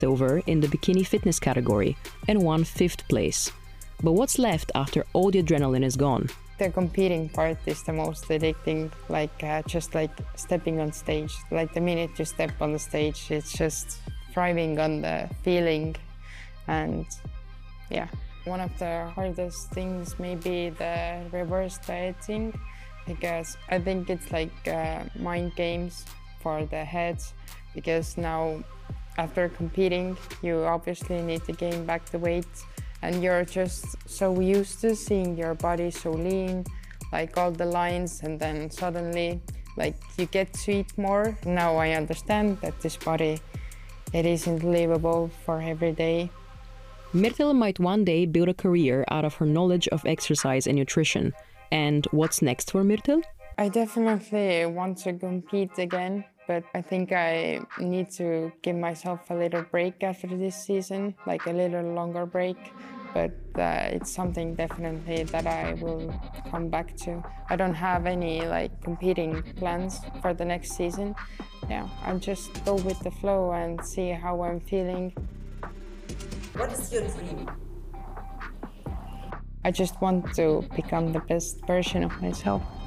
over in the bikini fitness category and won 5th place. But what's left after all the adrenaline is gone? The competing part is the most addicting, just like stepping on stage. Like the minute you step on the stage, it's just thriving on the feeling. And yeah, one of the hardest things may be the reverse dieting, because I think it's like mind games for the heads, because now after competing, you obviously need to gain back the weight, and you're just so used to seeing your body so lean, like all the lines, and then suddenly like you get to eat more. Now I understand that this body, it isn't livable for every day. Myrtle might one day build a career out of her knowledge of exercise and nutrition. And what's next for Myrtle? I definitely want to compete again, but I think I need to give myself a little break after this season, like a little longer break. But it's something definitely that I will come back to. I don't have any competing plans for the next season. Yeah, I'll just go with the flow and see how I'm feeling. What is your dream? I just want to become the best version of myself.